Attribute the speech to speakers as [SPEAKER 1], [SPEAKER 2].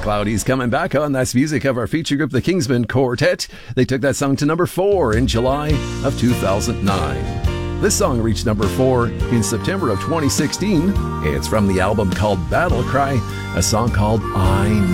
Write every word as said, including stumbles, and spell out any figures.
[SPEAKER 1] Cloudy's coming back on. That's music of our feature group, the Kingsmen Quartet. They took that song to number four in July of two thousand nine. This song reached number four in September of twenty sixteen. It's from the album called Battle Cry, a song called I